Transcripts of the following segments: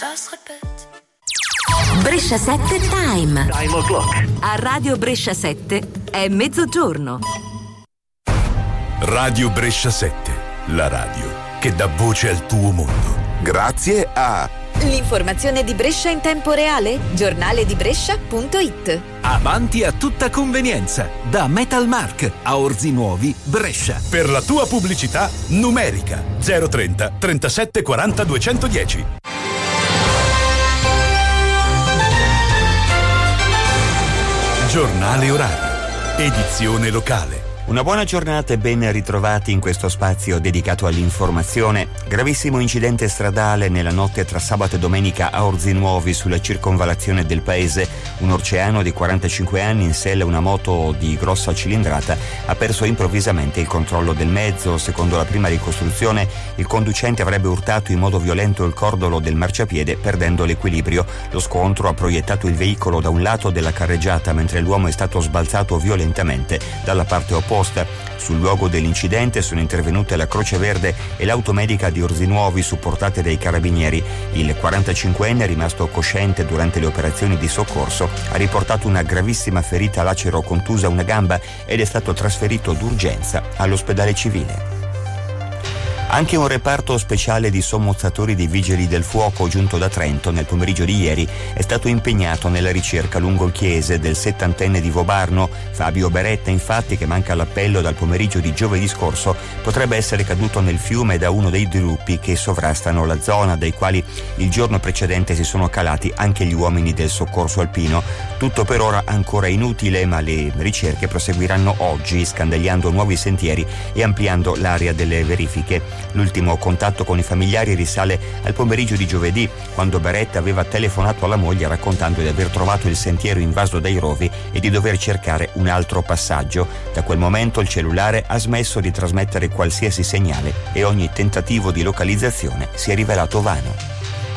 ça se répète. Brescia 7 Time. Time o'clock. A Radio Brescia 7 è mezzogiorno. Radio Brescia 7, la radio che dà voce al tuo mondo. Grazie a l'informazione di Brescia in tempo reale, giornaledibrescia.it. Avanti a tutta convenienza, da Metalmark a Orzi Nuovi, Brescia. Per la tua pubblicità numerica 030 37 40 210. Giornale orario, edizione locale. Una buona giornata e ben ritrovati in questo spazio dedicato all'informazione. Gravissimo incidente stradale nella notte tra sabato e domenica a Orzi Nuovi sulla circonvallazione del paese. Un orceano di 45 anni in sella a una moto di grossa cilindrata ha perso improvvisamente il controllo del mezzo. Secondo la prima ricostruzione, il conducente avrebbe urtato in modo violento il cordolo del marciapiede perdendo l'equilibrio. Lo scontro ha proiettato il veicolo da un lato della carreggiata mentre l'uomo è stato sbalzato violentemente dalla parte opposta. Sul luogo dell'incidente sono intervenute la Croce Verde e l'automedica di Orzi Nuovi supportate dai carabinieri. Il 45enne, rimasto cosciente durante le operazioni di soccorso, ha riportato una gravissima ferita lacero contusa a una gamba ed è stato trasferito d'urgenza all'ospedale civile. Anche un reparto speciale di sommozzatori dei Vigili del Fuoco giunto da Trento nel pomeriggio di ieri è stato impegnato nella ricerca lungo il chiese del 70enne di Vobarno. Fabio Beretta, infatti, che manca l'appello dal pomeriggio di giovedì scorso, potrebbe essere caduto nel fiume da uno dei dirupi che sovrastano la zona, dai quali il giorno precedente si sono calati anche gli uomini del soccorso alpino. Tutto per ora ancora inutile, ma le ricerche proseguiranno oggi, scandagliando nuovi sentieri e ampliando l'area delle verifiche. L'ultimo contatto con i familiari risale al pomeriggio di giovedì, quando Beretta aveva telefonato alla moglie raccontando di aver trovato il sentiero invaso dai rovi e di dover cercare un altro passaggio. Da quel momento il cellulare ha smesso di trasmettere qualsiasi segnale e ogni tentativo di localizzazione si è rivelato vano.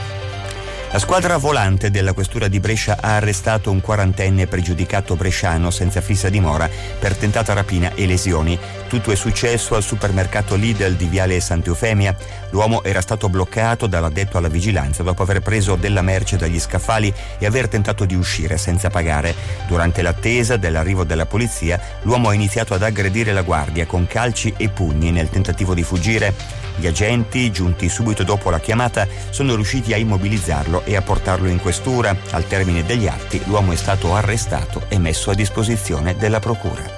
La squadra volante della questura di Brescia ha arrestato un 40enne pregiudicato bresciano senza fissa dimora per tentata rapina e lesioni. Tutto è successo al supermercato Lidl di Viale Sant'Eufemia. L'uomo era stato bloccato dall'addetto alla vigilanza dopo aver preso della merce dagli scaffali e aver tentato di uscire senza pagare. Durante l'attesa dell'arrivo della polizia, l'uomo ha iniziato ad aggredire la guardia con calci e pugni nel tentativo di fuggire. Gli agenti, giunti subito dopo la chiamata, sono riusciti a immobilizzarlo e a portarlo in questura. Al termine degli atti, l'uomo è stato arrestato e messo a disposizione della procura.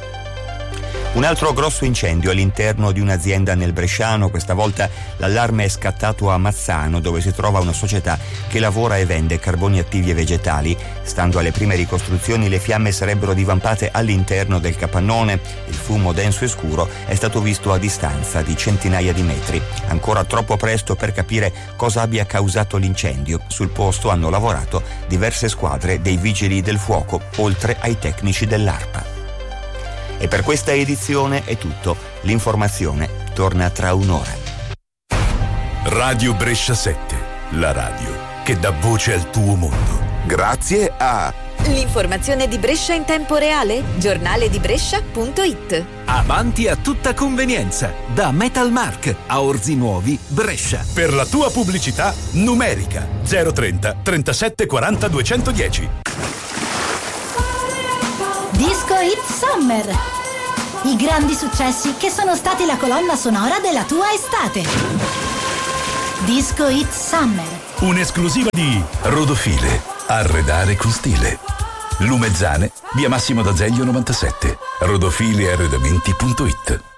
Un altro grosso incendio all'interno di un'azienda nel Bresciano. Questa volta l'allarme è scattato a Mazzano, dove si trova una società che lavora e vende carboni attivi e vegetali. Stando alle prime ricostruzioni, le fiamme sarebbero divampate all'interno del capannone. Il fumo denso e scuro è stato visto a distanza di centinaia di metri. Ancora troppo presto per capire cosa abbia causato l'incendio. Sul posto hanno lavorato diverse squadre dei Vigili del Fuoco, oltre ai tecnici dell'ARPA. E per questa edizione è tutto. L'informazione torna tra un'ora. Radio Brescia 7, la radio che dà voce al tuo mondo. Grazie a l'informazione di Brescia in tempo reale, giornaledibrescia.it. Avanti a tutta convenienza, da Metalmark a Orzi Nuovi, Brescia. Per la tua pubblicità numerica 030 37 40 210. Disco Hit Summer. I grandi successi che sono stati la colonna sonora della tua estate. Disco Hit Summer. Un'esclusiva di Rodofile. Arredare con stile. Lumezzane, via Massimo d'Azeglio 97. Rodofilearredamenti.it.